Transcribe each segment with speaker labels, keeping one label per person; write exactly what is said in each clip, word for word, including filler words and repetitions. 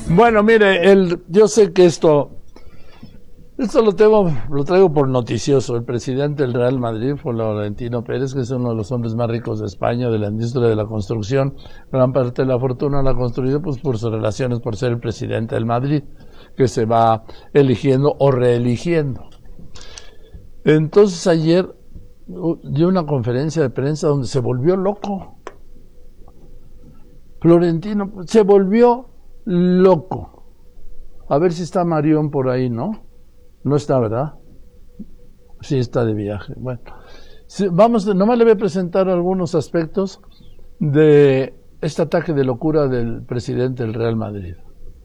Speaker 1: Bueno, mire, el, yo sé que esto, esto lo tengo, lo traigo por noticioso. El presidente del Real Madrid, Florentino Pérez, que es uno de los hombres más ricos de España, de la industria de la construcción, gran parte de la fortuna la ha construido pues por sus relaciones, por ser el presidente del Madrid, que se va eligiendo o reeligiendo. Entonces ayer dio una conferencia de prensa donde se volvió loco. Florentino se volvió loco. A ver si está Marión por ahí, ¿no? No está, ¿verdad? Sí, está de viaje. Bueno, sí, vamos, nomás le voy a presentar algunos aspectos de este ataque de locura del presidente del Real Madrid.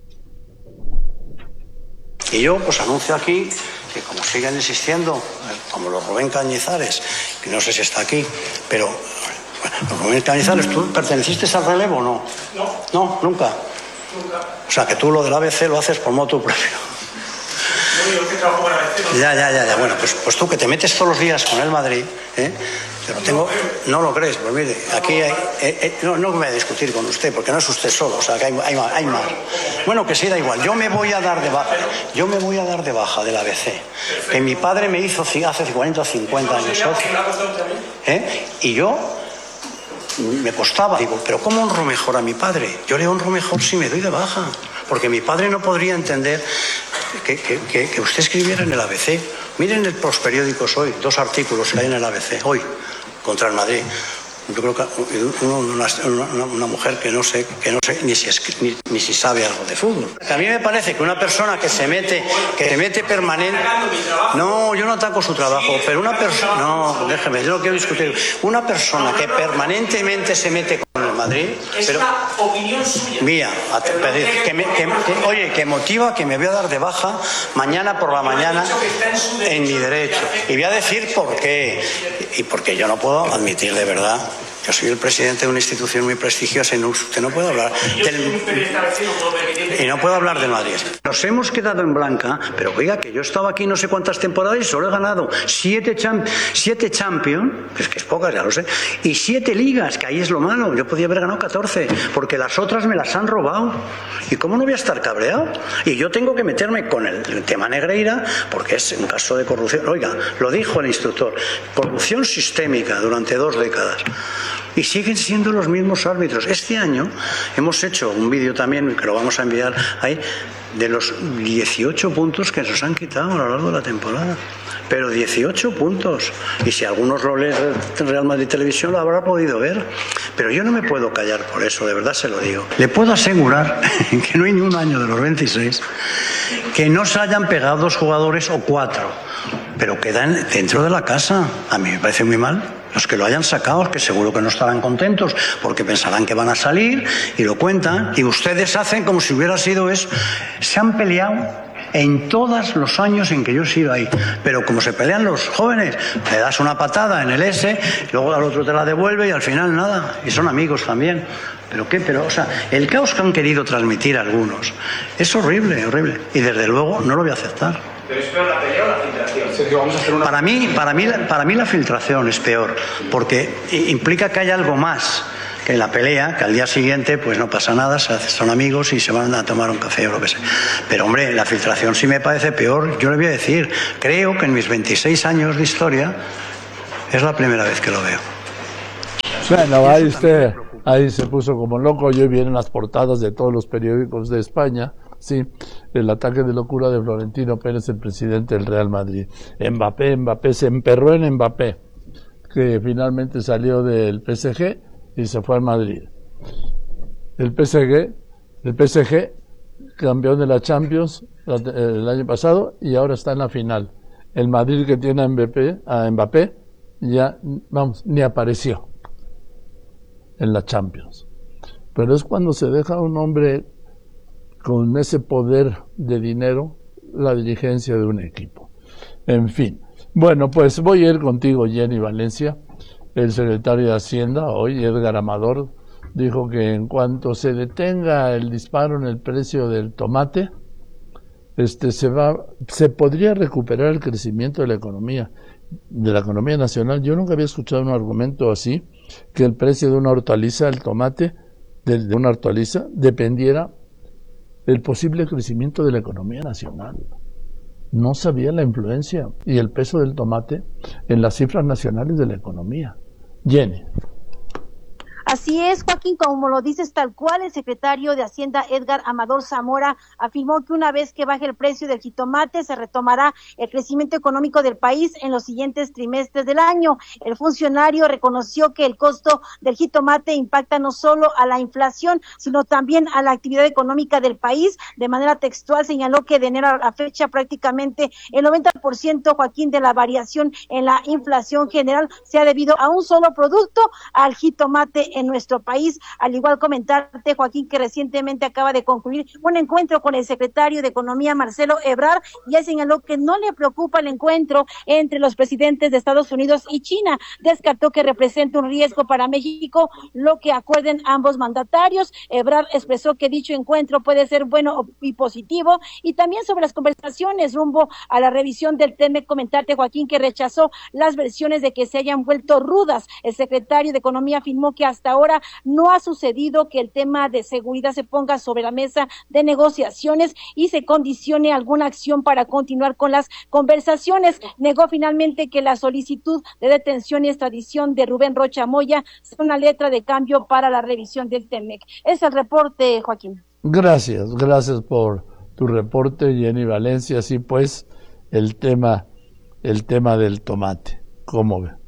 Speaker 2: Y yo pues anuncio aquí que como siguen insistiendo, como los Rubén Cañizares, que no sé si está aquí, pero bueno, los Rubén Cañizares, ¿tú perteneciste al relevo o no?
Speaker 3: No.
Speaker 2: No, nunca.
Speaker 3: Nunca.
Speaker 2: O sea, que tú lo del A B C lo haces por motu propio.
Speaker 3: No, yo que trabajo con A B C. No.
Speaker 2: Ya, ya, ya, ya. Bueno, pues, pues tú que te metes todos los días con el Madrid, ¿eh? Pero tengo, no lo crees, pues mire, aquí hay, eh, eh, no, no me voy a discutir con usted, porque no es usted solo, o sea, que hay, hay, hay más. Bueno, que sí, da igual, yo me voy a dar de baja, yo me voy a dar de baja del A B C, que mi padre me hizo hace cuarenta o cincuenta años, ¿eh? Y yo me costaba, digo, pero ¿cómo honro mejor a mi padre? Yo le honro mejor si me doy de baja, porque mi padre no podría entender que, que, que, que usted escribiera en el A B C. Miren los periódicos hoy, dos artículos que hay en el A B C, hoy, contra el Madrid. Yo creo que una, una, una mujer que no sé, que no sé ni, si es, ni, ni si sabe algo de fútbol. A mí me parece que una persona que se mete, que se mete permanente. No, yo no ataco su trabajo, pero una persona. No, déjeme, yo no quiero discutir. Una persona que permanentemente se mete con el Madrid.
Speaker 3: Pero, es opinión suya.
Speaker 2: Mía, que me, que, que, oye, que motiva que me voy a dar de baja mañana por la mañana en mi derecho. Y voy a decir por qué. Y porque yo no puedo admitir de verdad. Yo soy el presidente de una institución muy prestigiosa y no, usted no puede hablar del, y no puedo hablar del Madrid. Nos hemos quedado en blanca, pero oiga, que yo estaba aquí no sé cuántas temporadas y solo he ganado siete, champ, siete Champions, es que es pocas, ya lo sé, y siete ligas, que ahí es lo malo. Yo podía haber ganado catorce, porque las otras me las han robado. ¿Y cómo no voy a estar cabreado? Y yo tengo que meterme con el, el tema Negreira, porque es un caso de corrupción. Oiga, lo dijo el instructor, corrupción sistémica durante dos décadas. Y siguen siendo los mismos árbitros. Este año hemos hecho un vídeo también, que lo vamos a enviar ahí, de los dieciocho puntos que nos han quitado a lo largo de la temporada. Pero dieciocho puntos. Y si algunos lo leen en Real Madrid Televisión lo habrá podido ver. Pero yo no me puedo callar por eso, de verdad se lo digo. Le puedo asegurar que no hay ni un año de los veintiséis que no se hayan pegado dos jugadores o cuatro. Pero quedan dentro de la casa. A mí me parece muy mal. Los que lo hayan sacado, que seguro que no estarán contentos, porque pensarán que van a salir y lo cuentan. Y ustedes hacen como si hubiera sido eso. Se han peleado en todos los años en que yo he sido ahí. Pero como se pelean los jóvenes, le das una patada en el S, luego al otro te la devuelve y al final nada. Y son amigos también. ¿Pero qué? Pero, o sea, el caos que han querido transmitir algunos es horrible, horrible. Y desde luego no lo voy a aceptar.
Speaker 3: ¿Pero es peor la pelea o la filtración? Sergio, vamos a hacer una...
Speaker 2: Para mí, para mí, para mí la filtración es peor, porque implica que hay algo más que la pelea, que al día siguiente pues no pasa nada, son amigos y se van a tomar un café o lo que sea. Pero hombre, la filtración sí me parece peor. Yo le voy a decir, creo que en mis veintiséis años de historia es la primera vez que lo veo.
Speaker 1: Bueno, ahí usted, ahí se puso como loco. Y hoy vienen las portadas de todos los periódicos de España. Sí, el ataque de locura de Florentino Pérez, el presidente del Real Madrid. Mbappé, Mbappé, se emperró en Mbappé, que finalmente salió del P S G y se fue al Madrid. El P S G, el P S G, campeón de la Champions el año pasado y ahora está en la final. El Madrid, que tiene a Mbappé, a Mbappé ya, vamos, ni apareció en la Champions. Pero es cuando se deja un hombre con ese poder de dinero la dirigencia de un equipo. En fin. Bueno, pues voy a ir contigo, Jenny Valencia. El secretario de Hacienda, hoy, Edgar Amador, dijo que en cuanto se detenga el disparo en el precio del tomate, este se va, se podría recuperar el crecimiento de la economía, de la economía nacional. Yo nunca había escuchado un argumento así, que el precio de una hortaliza, el tomate, de, de una hortaliza, dependiera el posible crecimiento de la economía nacional. No sabía la influencia y el peso del tomate en las cifras nacionales de la economía. Jenny.
Speaker 4: Así es, Joaquín, como lo dices tal cual, el secretario de Hacienda, Edgar Amador Zamora, afirmó que una vez que baje el precio del jitomate, se retomará el crecimiento económico del país en los siguientes trimestres del año. El funcionario reconoció que el costo del jitomate impacta no solo a la inflación, sino también a la actividad económica del país. De manera textual, señaló que de enero a la fecha prácticamente el noventa por ciento, Joaquín, de la variación en la inflación general se ha debido a un solo producto, al jitomate en nuestro país. Al igual comentarte, Joaquín, que recientemente acaba de concluir un encuentro con el secretario de Economía, Marcelo Ebrard, y él señaló que no le preocupa el encuentro entre los presidentes de Estados Unidos y China. Descartó que represente un riesgo para México lo que acuerden ambos mandatarios. Ebrard expresó que dicho encuentro puede ser bueno y positivo, y también sobre las conversaciones rumbo a la revisión del TEMEC, comentarte, Joaquín, que rechazó las versiones de que se hayan vuelto rudas. El secretario de Economía afirmó que hasta ahora no ha sucedido que el tema de seguridad se ponga sobre la mesa de negociaciones y se condicione alguna acción para continuar con las conversaciones. Negó finalmente que la solicitud de detención y extradición de Rubén Rocha Moya sea una letra de cambio para la revisión del TEMEC. Es el reporte, Joaquín.
Speaker 1: Gracias, gracias por tu reporte, Jenny Valencia. Sí, pues, el tema, el tema del tomate, ¿cómo ve?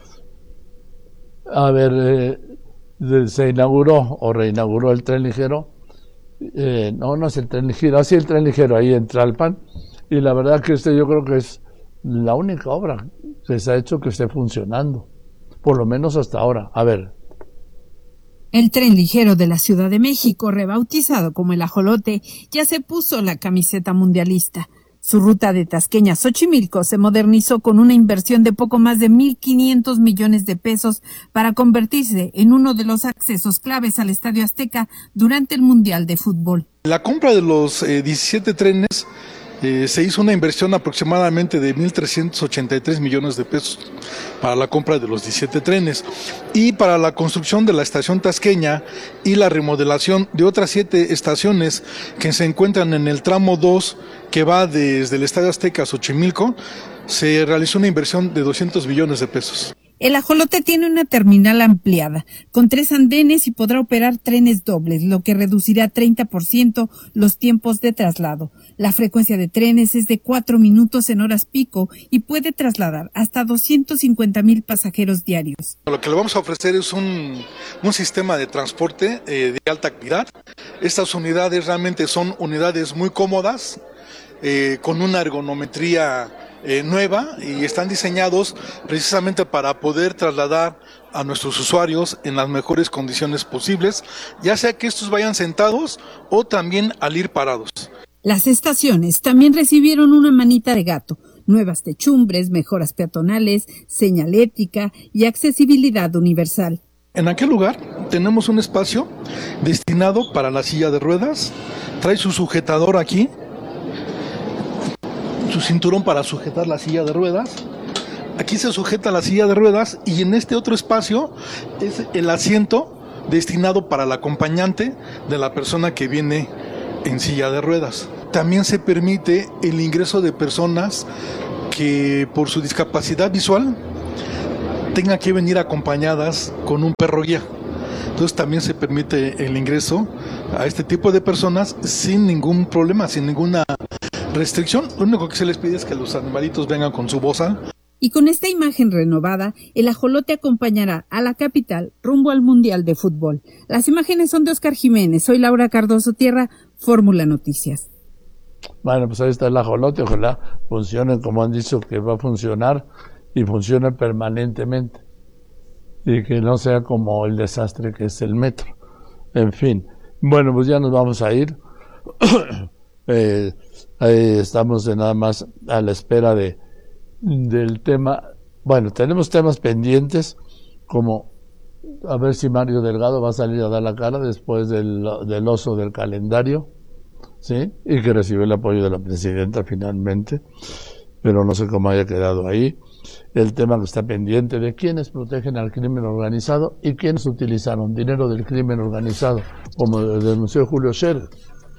Speaker 1: A ver, eh, se inauguró o reinauguró el tren ligero, eh, no, no es el tren ligero, así el tren ligero ahí en Tlalpan, y la verdad que este yo creo que es la única obra que se ha hecho que esté funcionando, por lo menos hasta ahora. A ver.
Speaker 5: El tren ligero de la Ciudad de México, rebautizado como el Ajolote, ya se puso la camiseta mundialista. Su ruta de Tasqueña a Xochimilco se modernizó con una inversión de poco más de mil quinientos millones de pesos para convertirse en uno de los accesos claves al Estadio Azteca durante el Mundial de Fútbol.
Speaker 6: La compra de los eh, diecisiete trenes eh, se hizo una inversión aproximadamente de mil trescientos ochenta y tres millones de pesos para la compra de los diecisiete trenes, y para la construcción de la estación Tasqueña y la remodelación de otras siete estaciones que se encuentran en el tramo dos, que va desde el Estadio Azteca a Xochimilco, se realizó una inversión de doscientos millones de pesos.
Speaker 5: El Ajolote tiene una terminal ampliada, con tres andenes, y podrá operar trenes dobles, lo que reducirá treinta por ciento los tiempos de traslado. La frecuencia de trenes es de cuatro minutos en horas pico y puede trasladar hasta doscientos cincuenta mil pasajeros diarios.
Speaker 6: Lo que le vamos a ofrecer es un, un sistema de transporte eh, de alta calidad. Estas unidades realmente son unidades muy cómodas, eh, con una ergonometría Eh, nueva, y están diseñados precisamente para poder trasladar a nuestros usuarios en las mejores condiciones posibles, ya sea que estos vayan sentados o también al ir parados.
Speaker 5: Las estaciones también recibieron una manita de gato, nuevas techumbres, mejoras peatonales, señalética y accesibilidad universal.
Speaker 6: En aquel lugar tenemos un espacio destinado para la silla de ruedas, trae su sujetador aquí, su cinturón para sujetar la silla de ruedas. Aquí se sujeta la silla de ruedas, y en este otro espacio es el asiento destinado para el acompañante de la persona que viene en silla de ruedas. También se permite el ingreso de personas que por su discapacidad visual tengan que venir acompañadas con un perro guía. Entonces también se permite el ingreso a este tipo de personas sin ningún problema, sin ninguna restricción. Lo único que se les pide es que los animalitos vengan con su bozal.
Speaker 5: Y con esta imagen renovada, el Ajolote acompañará a la capital rumbo al Mundial de Fútbol. Las imágenes son de Oscar Jiménez. Soy Laura Cardoso Tierra, Fórmula Noticias.
Speaker 1: Bueno, pues ahí está el Ajolote. Ojalá funcione como han dicho que va a funcionar, y funcione permanentemente, y que no sea como el desastre que es el metro. En fin, bueno, pues ya nos vamos a ir. eh, ahí estamos de nada más a la espera de del tema. Bueno, tenemos temas pendientes, como a ver si Mario Delgado va a salir a dar la cara después del, del oso del calendario, ¿sí? Y que recibió el apoyo de la presidenta finalmente, pero no sé cómo haya quedado ahí. El tema que está pendiente de quiénes protegen al crimen organizado y quiénes utilizaron dinero del crimen organizado, como denunció Julio Scherer,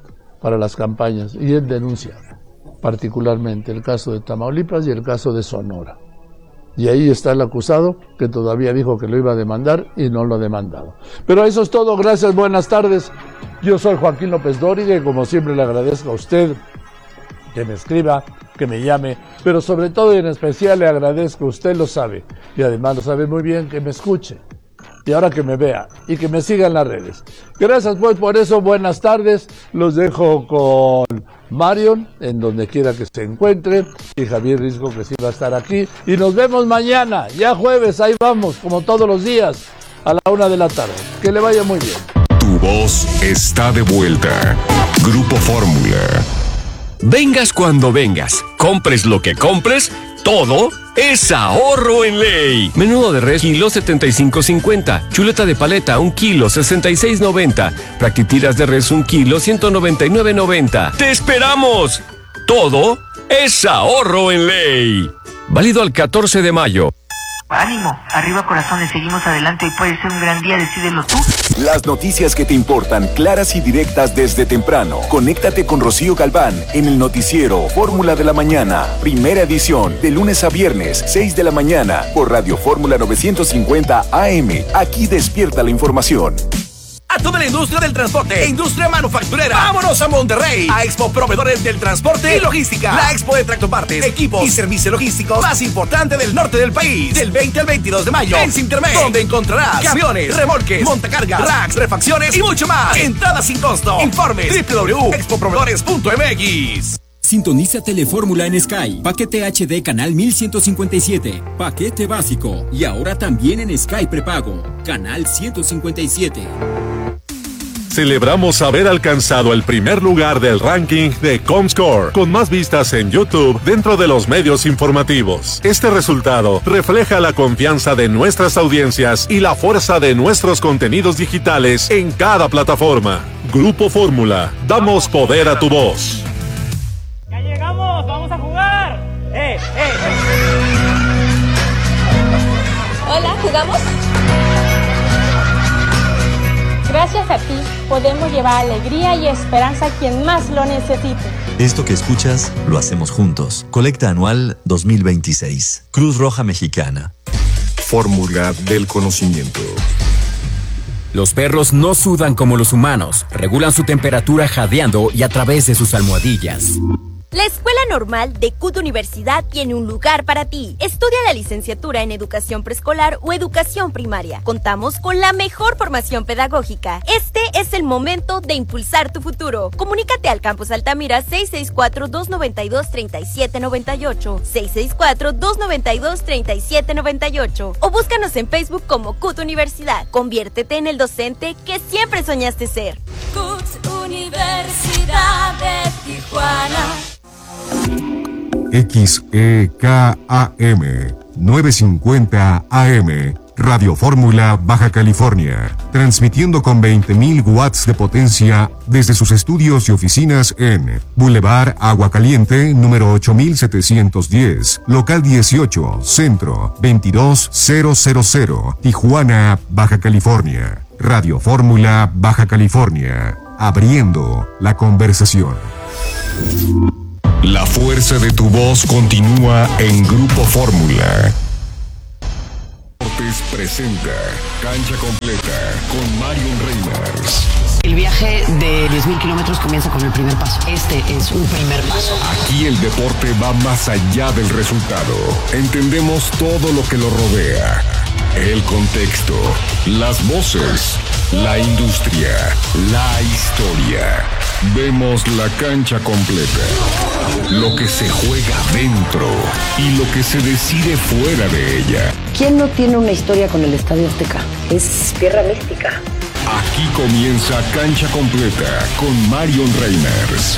Speaker 1: para las campañas, y él denuncia particularmente el caso de Tamaulipas y el caso de Sonora. Y ahí está el acusado, que todavía dijo que lo iba a demandar y no lo ha demandado. Pero eso es todo, gracias, buenas tardes. Yo soy Joaquín López Dóriga y como siempre le agradezco a usted que me escriba, que me llame, pero sobre todo y en especial le agradezco, usted lo sabe, y además lo sabe muy bien, que me escuche. Y ahora que me vea y que me siga en las redes. Gracias pues por eso, buenas tardes. Los dejo con Marion, en donde quiera que se encuentre, y Javier Risco, que sí va a estar aquí. Y nos vemos mañana, ya jueves, ahí vamos, como todos los días, a la una de la tarde. Que le vaya muy bien.
Speaker 7: Tu voz está de vuelta. Grupo Fórmula. Vengas cuando vengas, compres lo que compres, todo es ahorro en ley. Menudo de res, kilo setenta y cinco cincuenta. Chuleta de paleta, un kilo, sesenta y seis noventa. Practitiras de res, un kilo, ciento noventa y nueve noventa. ¡Te esperamos! Todo es ahorro en ley. Válido al catorce de mayo.
Speaker 8: Ánimo, arriba corazones, seguimos adelante y puede ser un gran día, decídelo tú.
Speaker 9: Las noticias que te importan, claras y directas desde temprano. Conéctate con Rocío Galván en el noticiero Fórmula de la Mañana. Primera edición, de lunes a viernes, seis de la mañana, por Radio Fórmula novecientos cincuenta A M. Aquí despierta la información.
Speaker 10: A toda la industria del transporte e industria manufacturera, vámonos a Monterrey, a Expo Proveedores del Transporte y Logística, la expo de tractopartes, equipos y servicios logísticos más importante del norte del país, del veinte al veintidós de mayo, en Sintermex, donde encontrarás camiones, remolques, montacargas, racks, refacciones y mucho más. Entrada sin costo. Informes doble u doble u doble u punto expo proveedores punto m x.
Speaker 11: Sintoniza Telefórmula en Sky. Paquete H D canal mil ciento cincuenta y siete. Paquete básico. Y ahora también en Sky prepago. Canal ciento cincuenta y siete.
Speaker 12: Celebramos haber alcanzado el primer lugar del ranking de Comscore, con más vistas en YouTube dentro de los medios informativos. Este resultado refleja la confianza de nuestras audiencias y la fuerza de nuestros contenidos digitales en cada plataforma. Grupo Fórmula, damos poder a tu voz.
Speaker 13: ¡Ya llegamos! ¡Vamos a jugar! ¡Eh, eh, eh!
Speaker 14: Hola, ¿jugamos? Gracias a ti, podemos llevar alegría y esperanza a quien más lo necesite.
Speaker 15: Esto que escuchas, lo hacemos juntos. Colecta anual dos mil veintiséis. Cruz Roja Mexicana.
Speaker 7: Fórmula del conocimiento.
Speaker 16: Los perros no sudan como los humanos. Regulan su temperatura jadeando y a través de sus almohadillas.
Speaker 17: La Escuela Normal de C U T Universidad tiene un lugar para ti. Estudia la licenciatura en Educación Preescolar o Educación Primaria. Contamos con la mejor formación pedagógica. Este es el momento de impulsar tu futuro. Comunícate al Campus Altamira seis seis cuatro, dos nueve dos, tres siete nueve ocho, seis seis cuatro, dos nueve dos, tres siete nueve ocho o búscanos en Facebook como C U T Universidad. Conviértete en el docente que siempre soñaste ser.
Speaker 18: C U T Universidad de Tijuana.
Speaker 7: X E K A M novecientos cincuenta A M, Radio Fórmula Baja California, transmitiendo con veinte mil watts de potencia desde sus estudios y oficinas en Boulevard Agua Caliente, número ocho mil setecientos diez, local dieciocho, centro, veintidós mil, Tijuana, Baja California. Radio Fórmula Baja California, abriendo la conversación. La fuerza de tu voz continúa en Grupo Fórmula. Deportes presenta Cancha Completa con Marion Reimers.
Speaker 19: El viaje de diez mil kilómetros comienza con el primer paso. Este es un primer paso.
Speaker 7: Aquí el deporte va más allá del resultado. Entendemos todo lo que lo rodea. El contexto, las voces, la industria, la historia. Vemos la cancha completa. Lo que se juega dentro y lo que se decide fuera de ella.
Speaker 19: ¿Quién no tiene una historia con el Estadio Azteca? Es tierra mística.
Speaker 7: Aquí comienza Cancha Completa con Marion Reimers.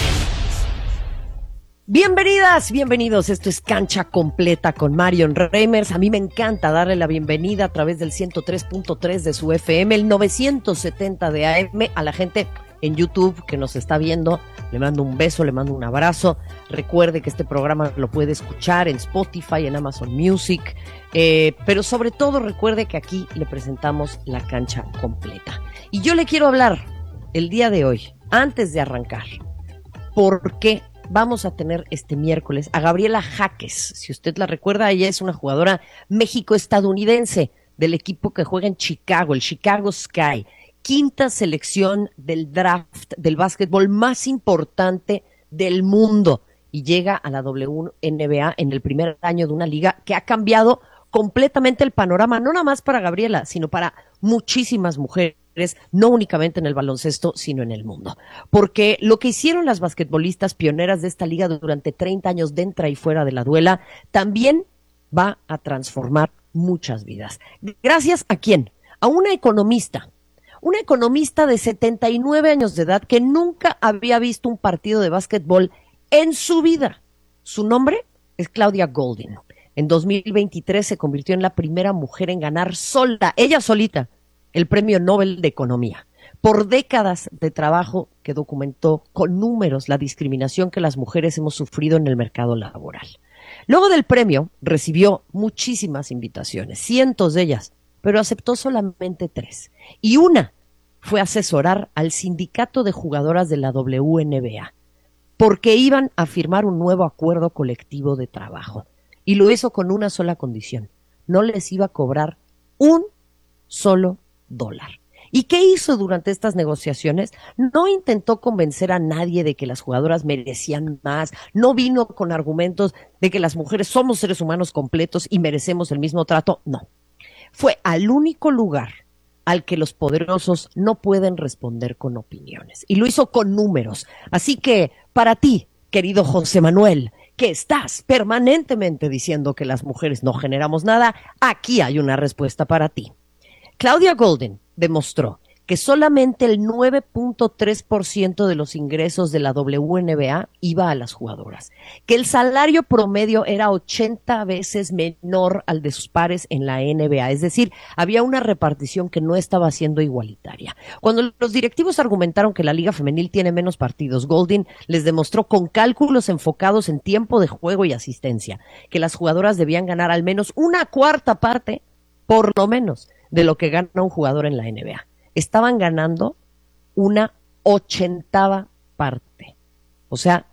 Speaker 20: Bienvenidas, bienvenidos. Esto es Cancha Completa con Marion Reimers. A mí me encanta darle la bienvenida a través del ciento tres punto tres de su F M, el novecientos setenta de A M, a la gente en YouTube que nos está viendo. Le mando un beso, le mando un abrazo. Recuerde que este programa lo puede escuchar en Spotify, en Amazon Music, eh, pero sobre todo recuerde que aquí le presentamos la Cancha Completa. Y yo le quiero hablar el día de hoy antes de arrancar, ¿por qué vamos a tener este miércoles a Gabriela Jaques? Si usted la recuerda, ella es una jugadora México-estadounidense del equipo que juega en Chicago, el Chicago Sky, quinta selección del draft del básquetbol más importante del mundo, y llega a la W N B A en el primer año de una liga que ha cambiado completamente el panorama, no nada más para Gabriela, sino para muchísimas mujeres, no únicamente en el baloncesto, sino en el mundo. Porque lo que hicieron las basquetbolistas pioneras de esta liga durante treinta años dentro y fuera de la duela, también va a transformar muchas vidas. ¿Gracias a quién? A una economista, una economista de setenta y nueve años de edad que nunca había visto un partido de básquetbol en su vida. Su nombre es Claudia Goldin. En dos mil veintitrés se convirtió en la primera mujer en ganar sola, ella solita, el Premio Nobel de Economía, por décadas de trabajo que documentó con números la discriminación que las mujeres hemos sufrido en el mercado laboral. Luego del premio recibió muchísimas invitaciones, cientos de ellas, pero aceptó solamente tres. Y una fue asesorar al sindicato de jugadoras de la W N B A, porque iban a firmar un nuevo acuerdo colectivo de trabajo. Y lo hizo con una sola condición: no les iba a cobrar un solo dólar. ¿Y qué hizo durante estas negociaciones? No intentó convencer a nadie de que las jugadoras merecían más, no vino con argumentos de que las mujeres somos seres humanos completos y merecemos el mismo trato, no. Fue al único lugar al que los poderosos no pueden responder con opiniones, y lo hizo con números. Así que, para ti, querido José Manuel, que estás permanentemente diciendo que las mujeres no generamos nada, aquí hay una respuesta para ti. Claudia Goldin demostró que solamente el nueve punto tres por ciento de los ingresos de la W N B A iba a las jugadoras, que el salario promedio era ochenta veces menor al de sus pares en la N B A, es decir, había una repartición que no estaba siendo igualitaria. Cuando los directivos argumentaron que la liga femenil tiene menos partidos, Goldin les demostró con cálculos enfocados en tiempo de juego y asistencia que las jugadoras debían ganar al menos una cuarta parte, por lo menos, de lo que gana un jugador en la N B A. Estaban ganando una ochentava parte, o sea,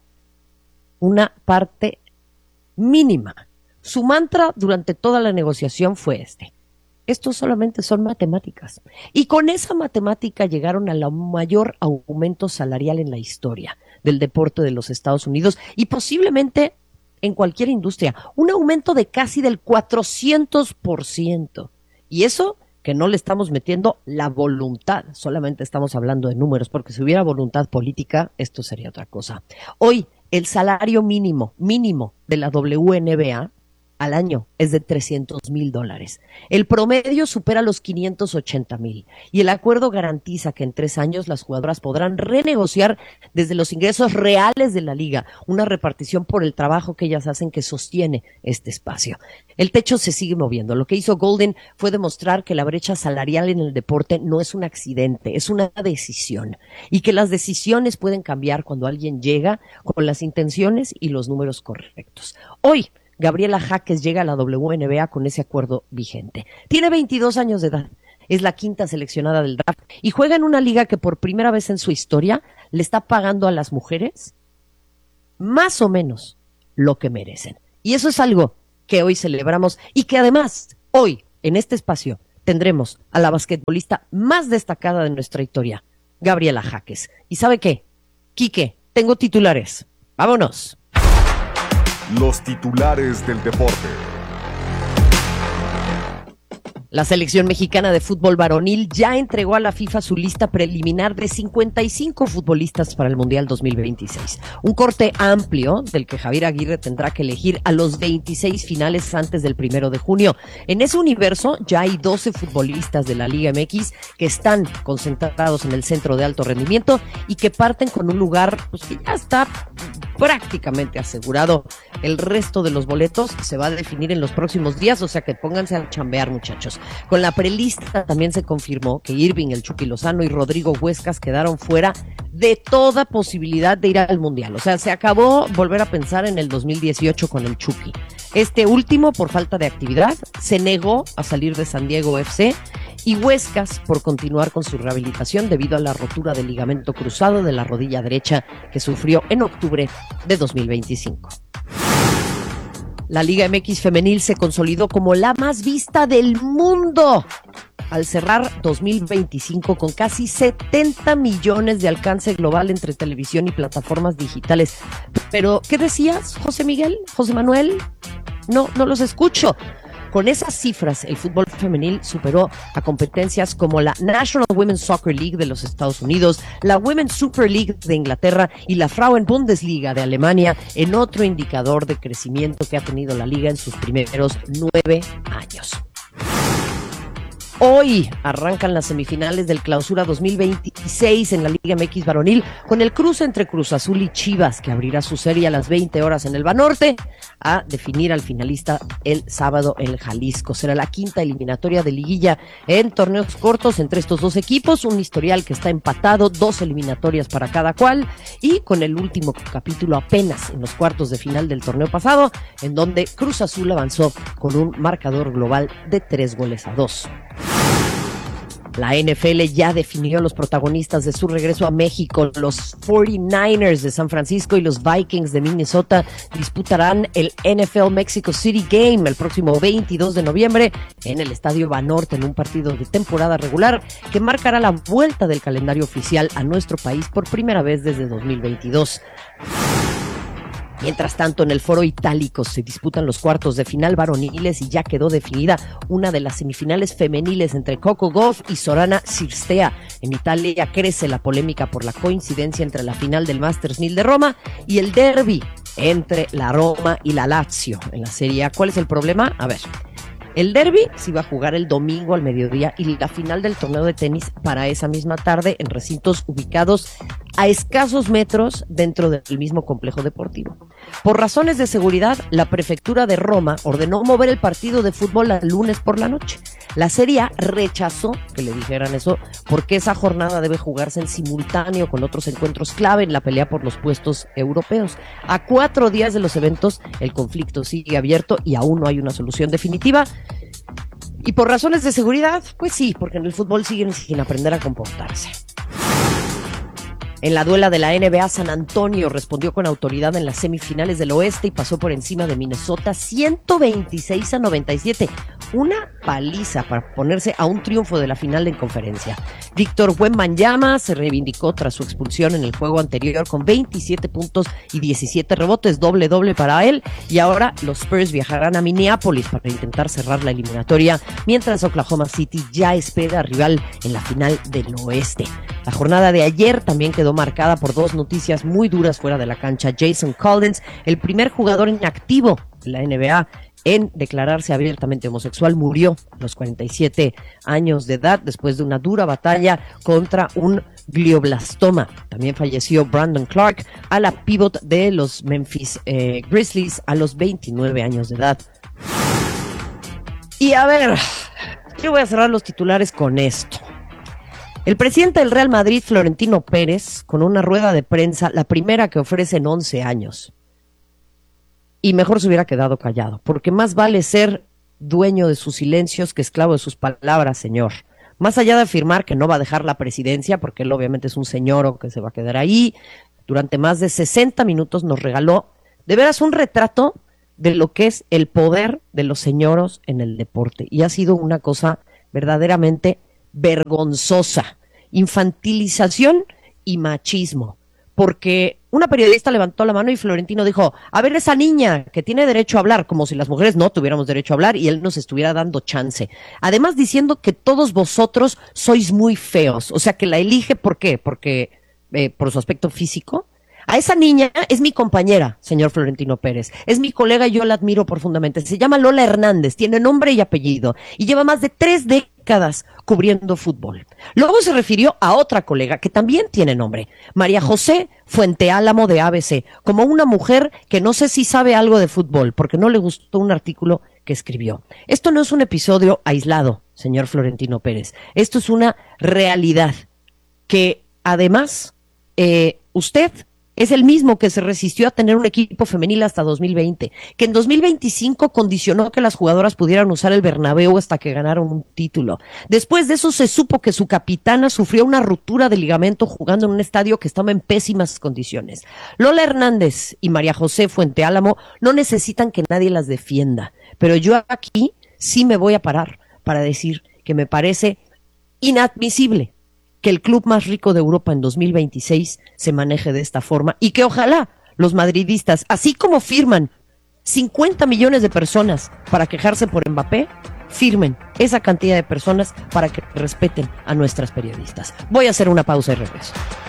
Speaker 20: una parte mínima. Su mantra durante toda la negociación fue este: estos solamente son matemáticas. Y con esa matemática llegaron al mayor aumento salarial en la historia del deporte de los Estados Unidos y posiblemente en cualquier industria, un aumento de casi del cuatrocientos por ciento. Y eso que no le estamos metiendo la voluntad, solamente estamos hablando de números, porque si hubiera voluntad política, esto sería otra cosa. Hoy, el salario mínimo, mínimo de la W N B A al año es de trescientos mil dólares. El promedio supera los quinientos ochenta mil y el acuerdo garantiza que en tres años las jugadoras podrán renegociar desde los ingresos reales de la liga, una repartición por el trabajo que ellas hacen que sostiene este espacio. El techo se sigue moviendo. Lo que hizo Goldin fue demostrar que la brecha salarial en el deporte no es un accidente, es una decisión, y que las decisiones pueden cambiar cuando alguien llega con las intenciones y los números correctos. Hoy, Gabriela Jaques llega a la W N B A con ese acuerdo vigente. Tiene veintidós años de edad, es la quinta seleccionada del draft y juega en una liga que por primera vez en su historia le está pagando a las mujeres más o menos lo que merecen. Y eso es algo que hoy celebramos y que además hoy en este espacio tendremos a la basquetbolista más destacada de nuestra historia, Gabriela Jaques. ¿Y sabe qué? Quique, tengo titulares. ¡Vámonos!
Speaker 7: Los titulares del deporte.
Speaker 20: La selección mexicana de fútbol varonil ya entregó a la FIFA su lista preliminar de cincuenta y cinco futbolistas para el Mundial dos mil veintiséis. Un corte amplio del que Javier Aguirre tendrá que elegir a los veintiséis finales antes del primero de junio. En ese universo ya hay doce futbolistas de la Liga M X que están concentrados en el centro de alto rendimiento y que parten con un lugar pues, que ya está prácticamente asegurado. El resto de los boletos se va a definir en los próximos días, o sea que pónganse a chambear, muchachos. Con la prelista también se confirmó que Irving, el Chucky Lozano y Rodrigo Huescas quedaron fuera de toda posibilidad de ir al Mundial. O sea, se acabó volver a pensar en el dos mil dieciocho con el Chucky. Este último, por falta de actividad, se negó a salir de San Diego F C y Huescas por continuar con su rehabilitación debido a la rotura del ligamento cruzado de la rodilla derecha que sufrió en octubre de dos mil veinticinco. La Liga M X femenil se consolidó como la más vista del mundo al cerrar dos mil veinticinco con casi setenta millones de alcance global entre televisión y plataformas digitales. Pero, ¿qué decías, José Miguel? ¿José Manuel? No, no los escucho. Con esas cifras, el fútbol femenil superó a competencias como la National Women's Soccer League de los Estados Unidos, la Women's Super League de Inglaterra y la Frauen Bundesliga de Alemania, en otro indicador de crecimiento que ha tenido la liga en sus primeros nueve años. Hoy arrancan las semifinales del Clausura dos mil veintiséis en la Liga M X varonil con el cruce entre Cruz Azul y Chivas, que abrirá su serie a las veinte horas en el Banorte a definir al finalista el sábado en Jalisco. Será la quinta eliminatoria de liguilla en torneos cortos entre estos dos equipos, un historial que está empatado, dos eliminatorias para cada cual, y con el último capítulo apenas en los cuartos de final del torneo pasado, en donde Cruz Azul avanzó con un marcador global de tres goles a dos. La N F L ya definió los protagonistas de su regreso a México. Los cuarenta y nueve ers de San Francisco y los Vikings de Minnesota disputarán el N F L Mexico City Game el próximo veintidós de noviembre en el Estadio Banorte, en un partido de temporada regular que marcará la vuelta del calendario oficial a nuestro país por primera vez desde dos mil veintidós. Mientras tanto, en el Foro Itálico se disputan los cuartos de final varoniles y ya quedó definida una de las semifinales femeniles entre Coco Gauff y Sorana Cirstea. En Italia crece la polémica por la coincidencia entre la final del Masters mil de Roma y el derbi entre la Roma y la Lazio en la Serie A. ¿Cuál es el problema? A ver. El derbi se iba a jugar el domingo al mediodía y la final del torneo de tenis para esa misma tarde en recintos ubicados a escasos metros dentro del mismo complejo deportivo. Por razones de seguridad, la prefectura de Roma ordenó mover el partido de fútbol al lunes por la noche. La Serie A rechazó que le dijeran eso porque esa jornada debe jugarse en simultáneo con otros encuentros clave en la pelea por los puestos europeos. A cuatro días de los eventos, el conflicto sigue abierto y aún no hay una solución definitiva. Y por razones de seguridad, pues sí, porque en el fútbol siguen sin aprender a comportarse. En la duela de la N B A, San Antonio respondió con autoridad en las semifinales del oeste y pasó por encima de Minnesota ciento veintiséis a noventa y siete. Una paliza para ponerse a un triunfo de la final en conferencia. Víctor Wembanyama se reivindicó tras su expulsión en el juego anterior con veintisiete puntos y diecisiete rebotes, doble doble para él. Y ahora los Spurs viajarán a Minneapolis para intentar cerrar la eliminatoria, mientras Oklahoma City ya espera al rival en la final del oeste. La jornada de ayer también quedó marcada por dos noticias muy duras fuera de la cancha. Jason Collins, el primer jugador inactivo de la N B A en declararse abiertamente homosexual, murió a los cuarenta y siete años de edad después de una dura batalla contra un glioblastoma. También falleció Brandon Clark, a la pívot de los Memphis eh, Grizzlies, a los veintinueve años de edad. Y a ver, yo voy a cerrar los titulares con esto. El presidente del Real Madrid, Florentino Pérez, con una rueda de prensa, la primera que ofrece en once años. Y mejor se hubiera quedado callado, porque más vale ser dueño de sus silencios que esclavo de sus palabras, señor. Más allá de afirmar que no va a dejar la presidencia, porque él obviamente es un señor o que se va a quedar ahí, durante más de sesenta minutos nos regaló de veras un retrato de lo que es el poder de los señoros en el deporte. Y ha sido una cosa verdaderamente vergonzosa, infantilización y machismo, porque una periodista levantó la mano y Florentino dijo, a ver, esa niña que tiene derecho a hablar, como si las mujeres no tuviéramos derecho a hablar y él nos estuviera dando chance, además diciendo que todos vosotros sois muy feos, o sea que la elige, ¿por qué? Porque eh, por su aspecto físico. A esa niña es mi compañera, señor Florentino Pérez. Es mi colega y yo la admiro profundamente. Se llama Lola Hernández, tiene nombre y apellido y lleva más de tres décadas cubriendo fútbol. Luego se refirió a otra colega que también tiene nombre, María José Fuenteálamo de A B C, como una mujer que no sé si sabe algo de fútbol porque no le gustó un artículo que escribió. Esto no es un episodio aislado, señor Florentino Pérez. Esto es una realidad que además eh, usted es el mismo que se resistió a tener un equipo femenil hasta dos mil veinte, que en dos mil veinticinco condicionó que las jugadoras pudieran usar el Bernabéu hasta que ganaron un título. Después de eso se supo que su capitana sufrió una ruptura de ligamento jugando en un estadio que estaba en pésimas condiciones. Lola Hernández y María José Fuente Álamo no necesitan que nadie las defienda, pero yo aquí sí me voy a parar para decir que me parece inadmisible que el club más rico de Europa en dos mil veintiséis se maneje de esta forma y que ojalá los madridistas, así como firman cincuenta millones de personas para quejarse por Mbappé, firmen esa cantidad de personas para que respeten a nuestras periodistas. Voy a hacer una pausa y regreso.